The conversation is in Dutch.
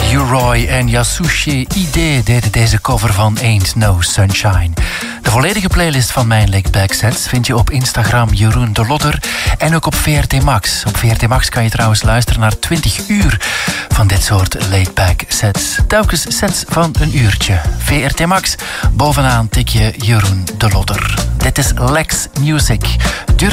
Roy en Yasushi Ide deden deze cover van Ain't No Sunshine. De volledige playlist van mijn Laidback Sets vind je op Instagram Jeroen de Lodder en ook op VRT Max. Op VRT Max kan je trouwens luisteren naar 20 uur van dit soort Laidback Sets. Telkens sets van een uurtje. VRT Max, bovenaan tik je Jeroen de Lodder. Dit is Lex Music.